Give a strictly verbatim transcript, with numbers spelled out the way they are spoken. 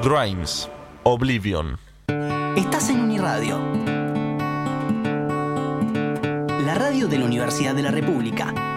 Grimes, Oblivion. Estás en Uniradio, la radio de la Universidad de la República.